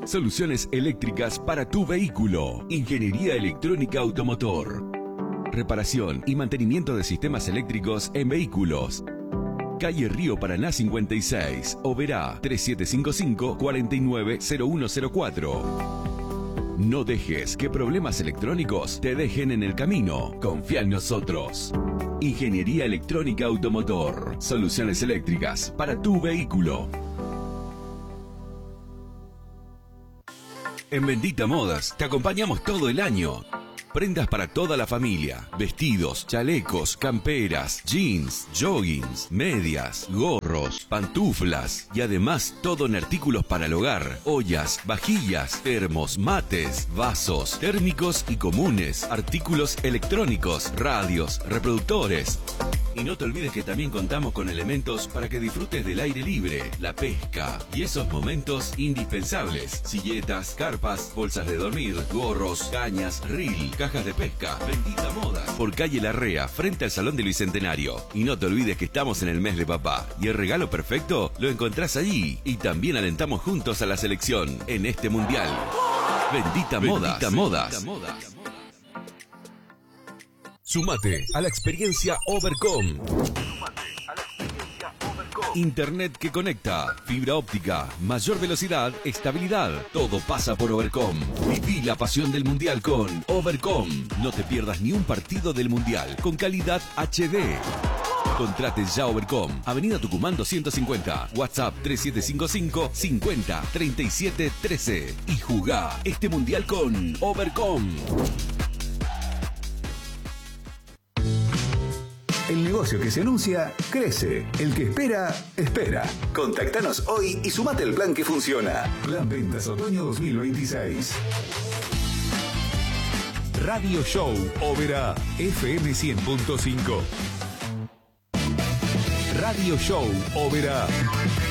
Soluciones eléctricas para tu vehículo. Ingeniería electrónica automotor. Reparación y mantenimiento de sistemas eléctricos en vehículos. Calle Río Paraná 56, Oberá 3755-490104. No dejes que problemas electrónicos te dejen en el camino. Confía en nosotros. Ingeniería electrónica automotor. Soluciones eléctricas para tu vehículo. En Bendita Modas te acompañamos todo el año. Prendas para toda la familia, vestidos, chalecos, camperas, jeans, joggings, medias, gorros, pantuflas y además todo en artículos para el hogar, ollas, vajillas, termos, mates, vasos, térmicos y comunes, artículos electrónicos, radios, reproductores. Y no te olvides que también contamos con elementos para que disfrutes del aire libre, la pesca y esos momentos indispensables. Silletas, carpas, bolsas de dormir, gorros, cañas, reel, cajas de pesca. Bendita Modas. Por calle Larrea, frente al Salón del Bicentenario. Y no te olvides que estamos en el mes de papá. Y el regalo perfecto lo encontrás allí. Y también alentamos juntos a la selección en este mundial. Bendita Modas. Bendita Modas. Sumate a la experiencia Overcom. Internet que conecta, fibra óptica, mayor velocidad, estabilidad. Todo pasa por Overcom. Viví la pasión del Mundial con Overcom. No te pierdas ni un partido del Mundial con calidad HD. Contrate ya Overcom. Avenida Tucumán 250. WhatsApp 3755 50 37 13. Y jugá este Mundial con Overcom. El negocio que se anuncia, crece. El que espera, espera. Contactanos hoy y sumate al plan que funciona. Plan Ventas Otoño 2026. Radio Show Oberá FM 100.5. Radio Show Oberá.